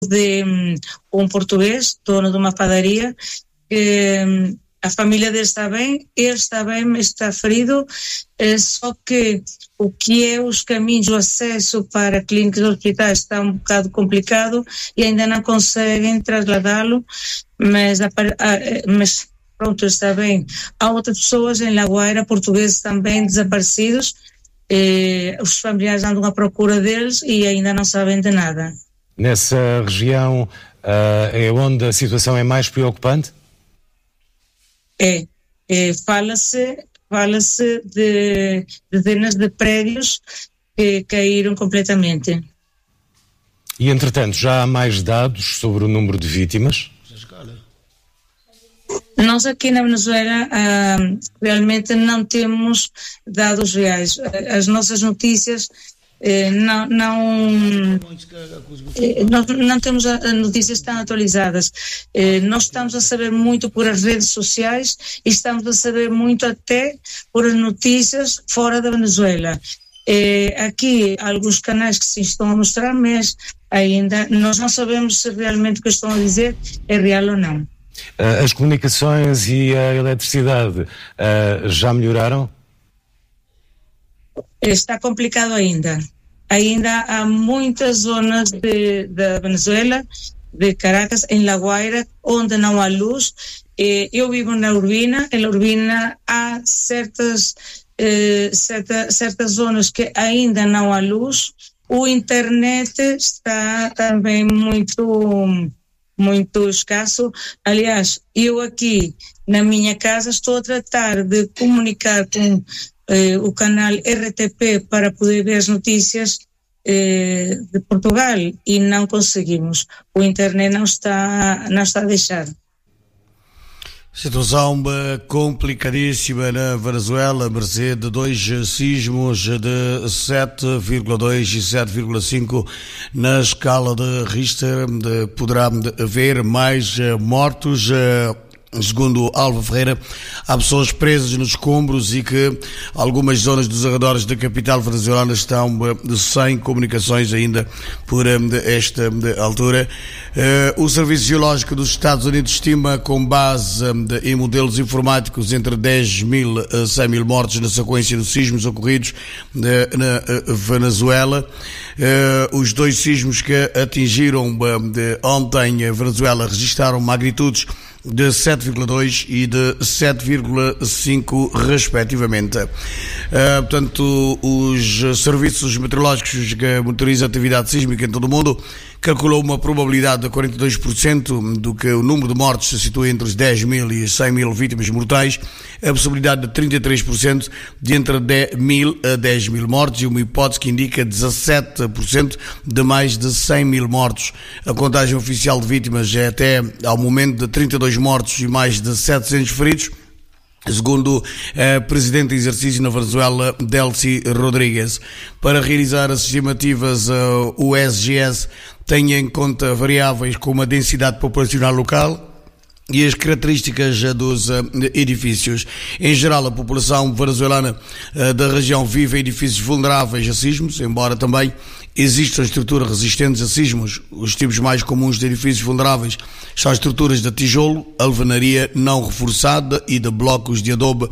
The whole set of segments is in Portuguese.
de um português, dono de uma padaria, que a família dele está bem, ele está bem, está ferido, só que o que é os caminhos, o acesso para clínicas e hospitais está um bocado complicado e ainda não conseguem trasladá-lo, mas pronto, está bem. Há outras pessoas em La Guaira, portugueses também desaparecidos, os familiares andam à procura deles e ainda não sabem de nada. Nessa região é onde a situação é mais preocupante? Fala-se de dezenas de prédios que caíram completamente. E, entretanto, já há mais dados sobre o número de vítimas? Nós aqui na Venezuela realmente não temos dados reais. As nossas notícias não temos notícias tão atualizadas. Nós estamos a saber muito por as redes sociais e estamos a saber muito até por as notícias fora da Venezuela. Aqui alguns canais que se estão a mostrar, mas ainda nós não sabemos se realmente o que estão a dizer é real ou não. As comunicações e a eletricidade já melhoraram? Está complicado ainda. Ainda há muitas zonas da Venezuela, de Caracas, em La Guaira, onde não há luz. Eu vivo na Urbina. Em La Urbina há certas zonas que ainda não há luz. O internet está também muito escasso. Aliás, eu aqui na minha casa estou a tratar de comunicar com o canal RTP para poder ver as notícias de Portugal e não conseguimos. O internet não está a deixar. Situação complicadíssima na Venezuela, a mercê de dois sismos de 7,2 e 7,5 na escala de Richter. Poderá haver mais mortos. Segundo Alva Ferreira, há pessoas presas nos escombros e que algumas zonas dos arredores da capital venezuelana estão sem comunicações ainda por esta altura. O Serviço Geológico dos Estados Unidos estima, com base em modelos informáticos, entre 10 mil a 100 mil mortes na sequência dos sismos ocorridos na Venezuela. Os dois sismos que atingiram ontem a Venezuela registraram magnitudes de 7,2 e de 7,5 respectivamente. Portanto, os serviços meteorológicos que monitorizam a atividade sísmica em todo o mundo calculou uma probabilidade de 42% do que o número de mortes se situa entre os 10 mil e 100 mil vítimas mortais, a possibilidade de 33% de entre 10 mil a 10 mil mortes e uma hipótese que indica 17% de mais de 100 mil mortos. A contagem oficial de vítimas é até ao momento de 32 mortos e mais de 700 feridos, segundo a presidente em exercício na Venezuela, Delcy Rodrigues. Para realizar as estimativas, o SGS tem em conta variáveis como a densidade populacional local e as características dos edifícios. Em geral, a população venezuelana da região vive em edifícios vulneráveis a sismos, embora também existam estruturas resistentes a sismos. Os tipos mais comuns de edifícios vulneráveis são estruturas de tijolo, alvenaria não reforçada e de blocos de adobe.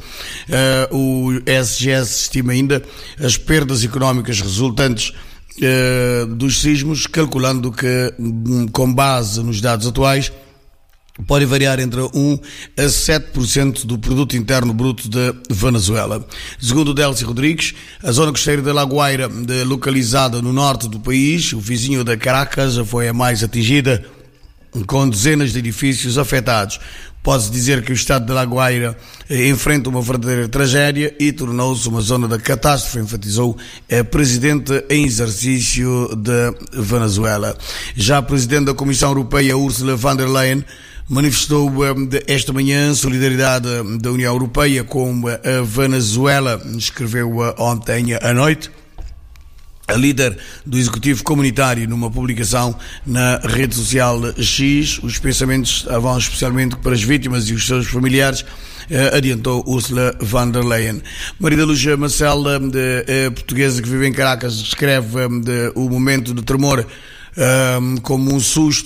O SGS estima ainda as perdas económicas resultantes dos sismos, calculando que, com base nos dados atuais, pode variar entre 1 a 7% do produto interno bruto da Venezuela. Segundo Delcy Rodrigues, a zona costeira de La Guaira, localizada no norte do país, o vizinho da Caracas, foi a mais atingida, com dezenas de edifícios afetados. Pode-se dizer que o estado de La Guaira enfrenta uma verdadeira tragédia e tornou-se uma zona da catástrofe, enfatizou a presidente em exercício da Venezuela. Já a presidente da Comissão Europeia, Ursula von der Leyen, manifestou esta manhã solidariedade da União Europeia com a Venezuela, escreveu ontem à noite. A líder do Executivo Comunitário, numa publicação na rede social X, os pensamentos vão especialmente para as vítimas e os seus familiares, adiantou Ursula von der Leyen. Maria da Luz Marcela, portuguesa que vive em Caracas, descreve o momento de tremor como um susto